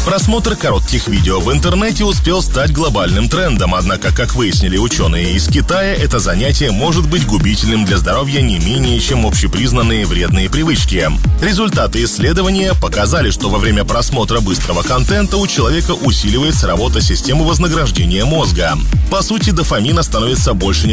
Просмотр коротких видео в интернете успел стать глобальным трендом, однако, как выяснили ученые из Китая, это занятие может быть губительным для здоровья не менее, чем общепризнанные вредные привычки. Результаты исследования показали, что во время просмотра быстрого контента у человека усиливается работа системы вознаграждения мозга. По сути, дофамина становится больше